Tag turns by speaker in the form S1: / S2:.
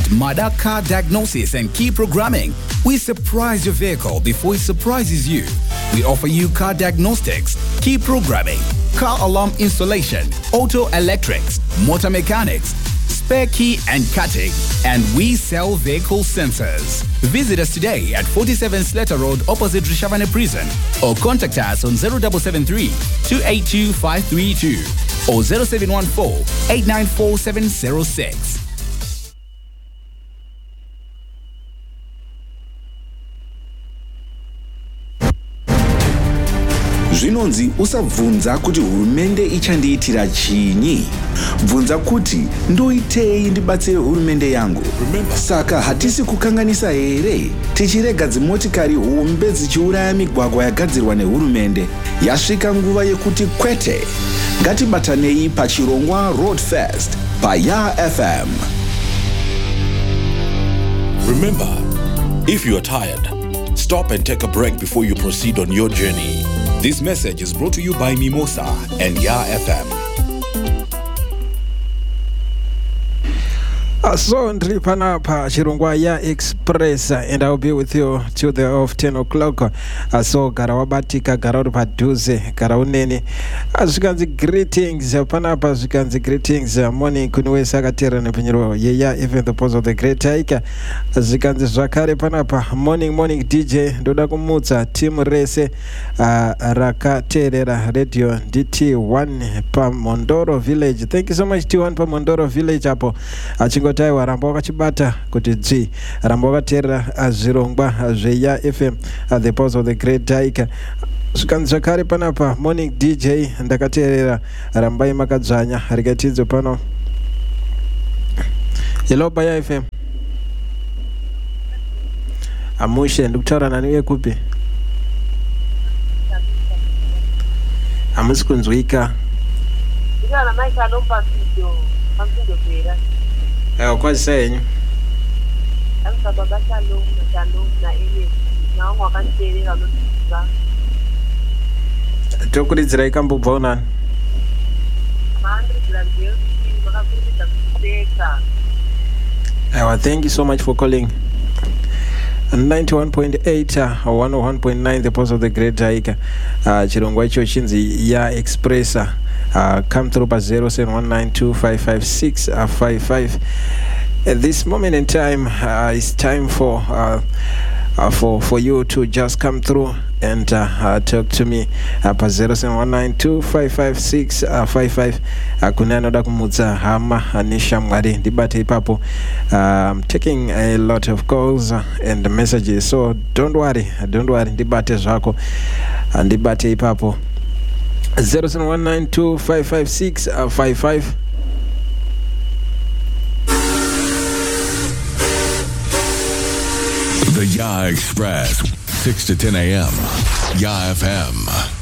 S1: At Mada Car Diagnosis and Key Programming, we surprise your vehicle before it surprises you. We offer you car diagnostics, key programming, car alarm installation, auto electrics, motor mechanics, spare key and cutting, and we sell vehicle sensors. Visit us today at 47 Slater Road opposite Rishavane Prison, or contact us on 0773 282 532 or 0714 894 706.
S2: Zvinonzi usabvunza kuti hurumende ichandiitira chinyi. Bvunza kuti ndoitei ndibatsire hurumende yangu. Saka hatisi kukanganisa here tichirega dzimotikari hombe dzichiuraya migwagwa yagadzirwa nehurumende. Yasvika nguva yekuti kwete. Ngatibatanei pachirongwa Road Fest paYa FM.
S3: Remember, if you are tired, stop and take a break before you proceed on your journey. This message is brought to you by Mimosa and Ya FM.
S4: So ndiri panapa chirongwa Ya Express, and I'll be with you till the of 10 o'clock. So gara wabatika, gara uri padhuze, gara unene. Zvikanzi greetings panapa, zvikanzi greetings morning kune wese akateerera nepanyuro yeya even the pose of the great hike. Zvikanzi zvakare panapa morning DJ, ndoda kumutsa team rese rakateerera radio DT1 paMondoro Village. Thank you so much T1 paMondoro Village apo achingotaiwa ramba wakachibata kuti dzi ramba wakateerera zvirongwa zveya FM the pose of the great hike. Zvikanzi zvakare panapa morning DJ ndakateerera rambai makadzvanya rikatidzo pano. Hello paYa FM. Amushe ndikutaura nani uye kupi? Hamusi kunzwika.
S5: Ndikana Mike anomba video pampindo kwera.
S4: Kwazi senyu.
S5: Amsa baba Shalom na Elias. Nawo wakanteerera notisa.
S4: Tokuridzira ikambobva unani? Thank you so much for calling. 91.8 101.9 the pulse of the great hike. Chirongwa icho chinzi Ya Express. Come through by 0719255655. At this moment in time, it's time for you to just come through and talk to me. Pa 0719255655. Kuna anoda kumutsa hama neshamwari ndibate ipapo. I'm taking a lot of calls and messages, so don't worry, ndibate zvako, ndibate ipapo. 0719255655.
S6: The Ya Express, 6 to 10 a.m. Ya FM.